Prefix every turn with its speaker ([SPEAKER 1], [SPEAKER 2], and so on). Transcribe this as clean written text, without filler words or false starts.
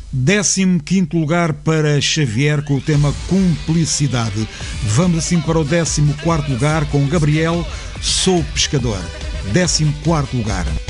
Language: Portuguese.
[SPEAKER 1] 15º lugar para Xavier com o tema Cumplicidade. Vamos assim para o 14º lugar com Gabriel, Sou Pescador. 14º lugar.